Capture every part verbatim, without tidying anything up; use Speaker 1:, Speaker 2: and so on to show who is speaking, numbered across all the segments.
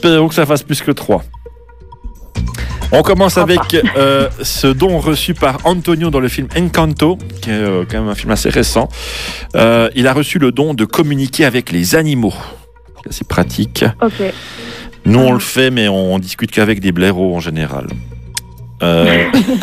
Speaker 1: Espérons que ça fasse plus que trois. On commence avec euh, ce don reçu par Antonio dans le film Encanto, qui est euh, quand même un film assez récent. Euh, il a reçu le don de communiquer avec les animaux. C'est assez pratique.
Speaker 2: Ok.
Speaker 1: Nous, on le fait, mais on discute qu'avec des blaireaux en général. Euh...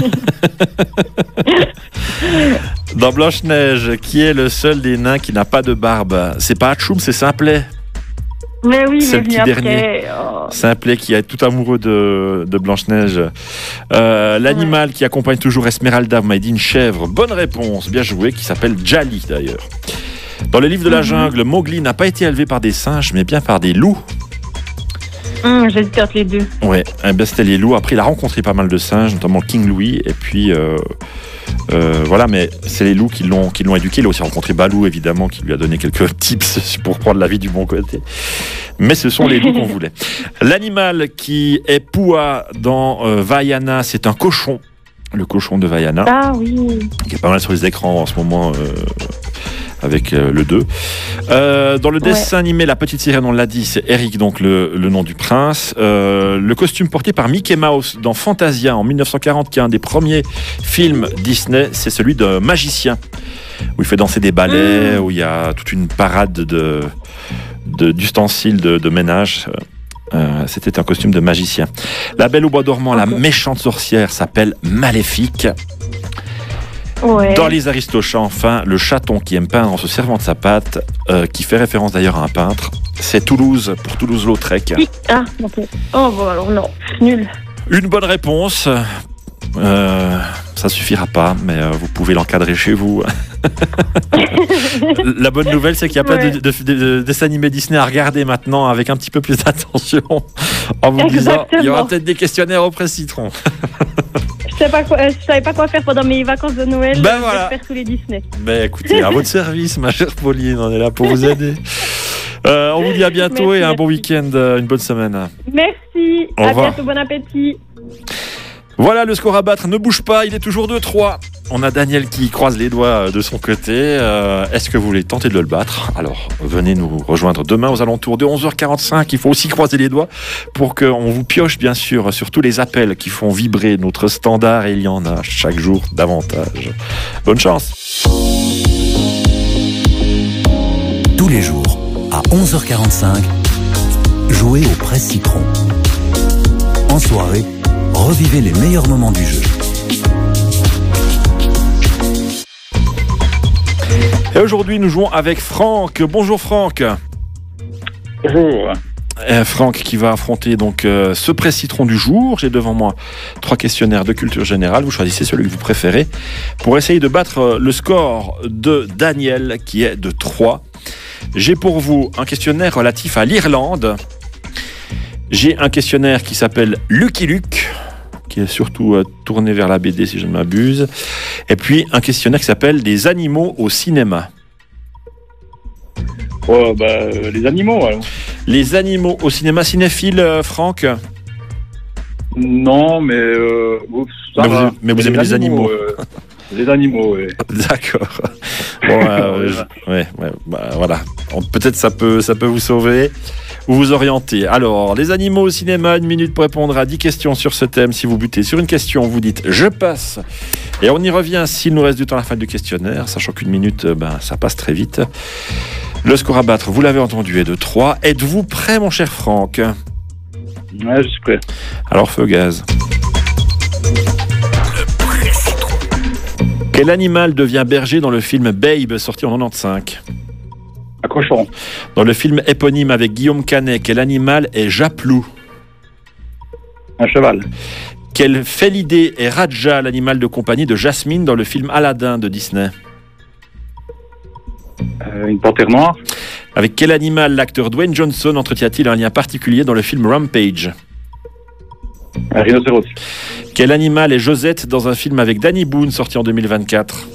Speaker 1: Dans Blanche-Neige, qui est le seul des nains qui n'a pas de barbe? C'est pas Atchoum, c'est Simplet.
Speaker 2: Mais oui,
Speaker 1: C'est
Speaker 2: mais
Speaker 1: le petit
Speaker 2: après,
Speaker 1: dernier.
Speaker 2: oh.
Speaker 1: Simplet qui est tout amoureux de, de Blanche-Neige. Euh, L'animal ouais. qui accompagne toujours Esmeralda, vous m'avez dit une chèvre. Bonne réponse, bien joué, qui s'appelle Djali d'ailleurs. Dans le livre de la mm-hmm. jungle, Mowgli n'a pas été élevé par des singes, mais bien par des loups.
Speaker 2: Mmh, J'hésite entre les deux.
Speaker 1: Ouais, eh ben, c'était les loups. Après, il a rencontré pas mal de singes, notamment King Louis. Et puis, euh, euh, voilà, mais c'est les loups qui l'ont, qui l'ont éduqué. Il a aussi rencontré Balou, évidemment, qui lui a donné quelques tips pour prendre la vie du bon côté. Mais ce sont les loups qu'on voulait. L'animal qui est Pua dans euh, Vaiana, c'est un cochon. Le cochon de Vaiana.
Speaker 2: Ah oui.
Speaker 1: Qui est pas mal sur les écrans en ce moment. Euh, avec euh, le deux. Euh, dans le dessin ouais. animé La Petite Sirène, on l'a dit, c'est Eric, donc le, le nom du prince. Euh, le costume porté par Mickey Mouse dans Fantasia en dix-neuf cent quarante, qui est un des premiers films Disney, c'est celui de magicien, où il fait danser des ballets, mmh. où il y a toute une parade de, de, d'ustensiles de, de ménage. Euh, c'était un costume de magicien. La Belle au Bois dormant, okay. la méchante sorcière s'appelle Maléfique. Ouais. Dans les Aristochats, enfin, le chaton qui aime peindre en se servant de sa patte, euh, qui fait référence d'ailleurs à un peintre, c'est Toulouse, pour Toulouse-Lautrec.
Speaker 2: Ah, ok. Oh, bon, alors non, nul.
Speaker 1: Une bonne réponse. Euh, ça suffira pas, mais euh, vous pouvez l'encadrer chez vous. La bonne nouvelle, c'est qu'il y a plein ouais. de, de, de, de dessins animés Disney à regarder maintenant avec un petit peu plus d'attention, en vous disant, il y aura peut-être des questionnaires au presse-citron.
Speaker 2: Je savais pas quoi, je savais pas quoi faire pendant mes vacances de Noël.
Speaker 1: Ben voilà.
Speaker 2: Faire tous les Disney.
Speaker 1: Ben écoutez, à votre service, ma chère Pauline, on est là pour vous aider. Euh, on vous dit à bientôt merci, et un merci. Bon week-end, une bonne semaine.
Speaker 2: Merci.
Speaker 1: Au
Speaker 2: à
Speaker 1: revoir.
Speaker 2: bientôt, bon appétit.
Speaker 1: Voilà, le score à battre ne bouge pas, il est toujours deux trois. On a Daniel qui croise les doigts de son côté. Euh, est-ce que vous voulez tenter de le battre? Alors, venez nous rejoindre demain aux alentours de onze heures quarante-cinq. Il faut aussi croiser les doigts pour qu'on vous pioche, bien sûr, sur tous les appels qui font vibrer notre standard. Et il y en a chaque jour davantage. Bonne chance.
Speaker 3: Tous les jours, à onze heures quarante-cinq, jouez au Presse-Citron. En soirée, revivez les meilleurs moments du jeu.
Speaker 1: Et aujourd'hui, nous jouons avec Franck. Bonjour Franck.
Speaker 4: Bonjour.
Speaker 1: Euh, Franck qui va affronter donc euh, ce Presse-Citron du jour. J'ai devant moi trois questionnaires de culture générale. Vous choisissez celui que vous préférez pour essayer de battre euh, le score de Daniel qui est de trois. J'ai pour vous un questionnaire relatif à l'Irlande. J'ai un questionnaire qui s'appelle Lucky Luke, qui est surtout euh, tourné vers la B D si je ne m'abuse. Et puis un questionnaire qui s'appelle des animaux au cinéma.
Speaker 4: Oh, bah, euh, les animaux alors.
Speaker 1: Les animaux au cinéma, cinéphile, euh, Franck?
Speaker 4: Non, mais... Euh, ça
Speaker 1: mais,
Speaker 4: va.
Speaker 1: Vous, mais vous
Speaker 4: les
Speaker 1: aimez les animaux,
Speaker 4: euh, Les animaux, oui.
Speaker 1: D'accord. Bon, euh, je, ouais, ouais, bah, voilà. Peut-être ça peut, ça peut vous sauver ou vous orienter. Alors, les animaux au cinéma, une minute pour répondre à dix questions sur ce thème. Si vous butez sur une question, vous dites « je passe ». Et on y revient s'il nous reste du temps à la fin du questionnaire, sachant qu'une minute, ben, ça passe très vite. Le score à battre, vous l'avez entendu, est de trois. Êtes-vous prêt, mon cher Franck?
Speaker 4: Ouais, je suis prêt.
Speaker 1: Alors, feu gaz. Quel animal devient berger dans le film Babe, sorti en quatre-vingt-quinze?
Speaker 4: Un cochon.
Speaker 1: Dans le film éponyme avec Guillaume Canet, quel animal est Japlou?
Speaker 4: Un cheval.
Speaker 1: Quel félidé est Raja, l'animal de compagnie de Jasmine dans le film Aladdin de Disney?
Speaker 4: euh, Une panthère noire.
Speaker 1: Avec quel animal l'acteur Dwayne Johnson entretient-il un lien particulier dans le film Rampage?
Speaker 4: Un rhinocéros.
Speaker 1: Quel animal est Josette dans un film avec Danny Boone sorti en deux mille vingt-quatre?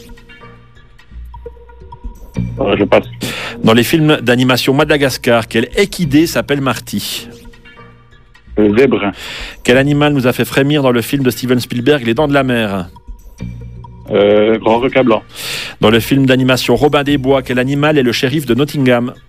Speaker 4: euh, Je passe.
Speaker 1: Dans les films d'animation Madagascar, quel équidé s'appelle Marty?
Speaker 4: Le zèbre.
Speaker 1: Quel animal nous a fait frémir dans le film de Steven Spielberg Les Dents de la Mer?
Speaker 4: euh, Grand requin blanc.
Speaker 1: Dans le film d'animation Robin des Bois, quel animal est le shérif de Nottingham?